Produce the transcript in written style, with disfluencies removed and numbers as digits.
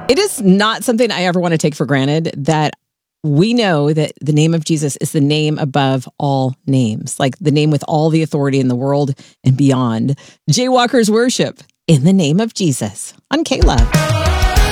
It is not something I ever want to take for granted that we know that the name of Jesus is the name above all names, like the name with all the authority in the world and beyond. Jaywalkers worship in the name of Jesus on K-Love.